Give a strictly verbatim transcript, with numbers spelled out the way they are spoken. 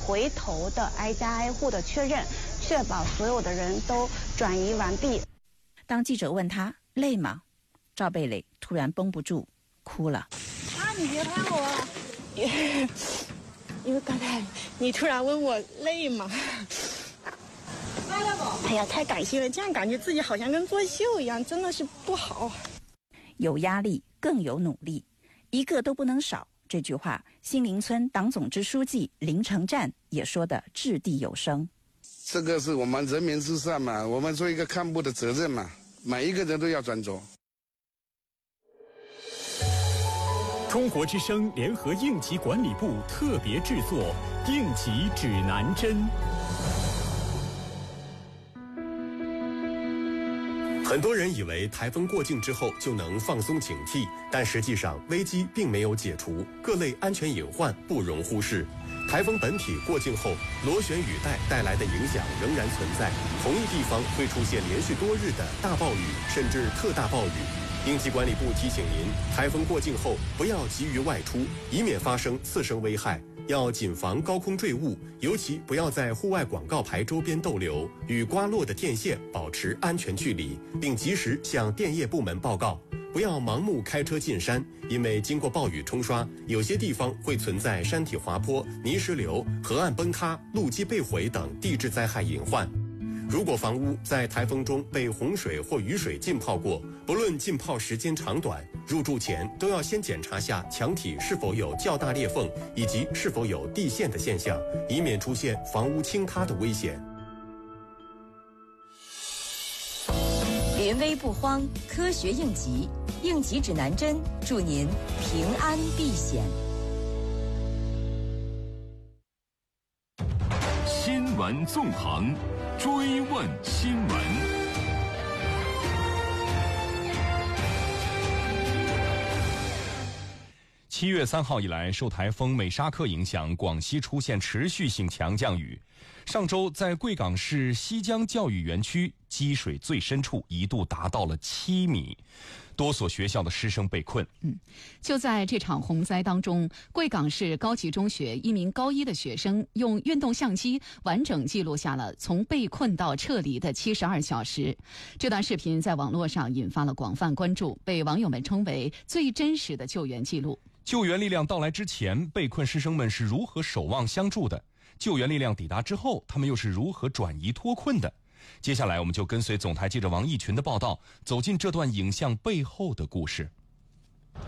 回头的挨家挨户的确认，确保所有的人都转移完毕。 当记者问他累吗，赵蓓蕾突然绷不住哭了。 啊，你别拍我啊！因为刚才你突然问我累吗？哎呀，太感谢了，这样感觉自己好像跟作秀一样，真的是不好。 有压力更有努力，一个都不能少。这句话，新林村党总支书记林成战也说得掷地有声。 这个是我们人民至上嘛，我们做一个干部的责任嘛，每一个人都要专注。 中国之声联合应急管理部特别制作《应急指南针》。很多人以为台风过境之后就能放松警惕，但实际上危机并没有解除，各类安全隐患不容忽视。台风本体过境后，螺旋雨带带来的影响仍然存在，同一地方会出现连续多日的大暴雨甚至特大暴雨。应急管理部提醒您，台风过境后不要急于外出，以免发生次生危害。要谨防高空坠物，尤其不要在户外广告牌周边逗留，与刮落的电线保持安全距离，并及时向电业部门报告。不要盲目开车进山，因为经过暴雨冲刷，有些地方会存在山体滑坡、泥石流、河岸崩塌、路基被毁等地质灾害隐患。如果房屋在台风中被洪水或雨水浸泡过，不论浸泡时间长短，入住前都要先检查下墙体是否有较大裂缝，以及是否有地陷的现象，以免出现房屋倾塌的危险。 临危不慌，科学应急，应急指南针，祝您平安避险。 新闻纵横，追问新闻。七月三号以来，受台风美沙克影响，广西出现持续性强降雨。上周在贵港市西江教育园区，积水最深处一度达到了七米，多所学校的师生被困。 嗯，就在这场洪灾当中，贵港市高级中学一名高一的学生用运动相机完整记录下了从被困到撤离的七十二小时。这段视频在网络上引发了广泛关注，被网友们称为最真实的救援记录。 救援力量到来之前，被困师生们是如何守望相助的？救援力量抵达之后，他们又是如何转移脱困的？接下来我们就跟随总台记者王义群的报道，走进这段影像背后的故事。